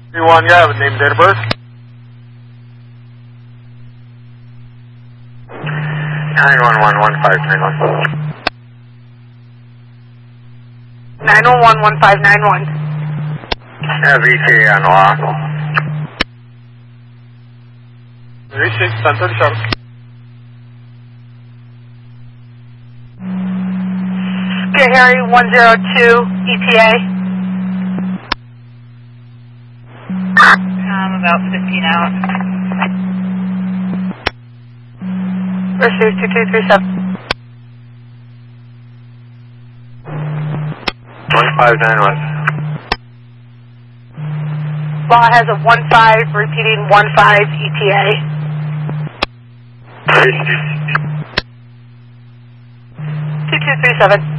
31, you have a name, date of birth? 9111591. 9111591. Have ETA on law. 36, 1037. Get Harry 102 ETA. I'm about 15 out. Receive 2237. 1591. Law has a 15, repeating 15 ETA. 2237.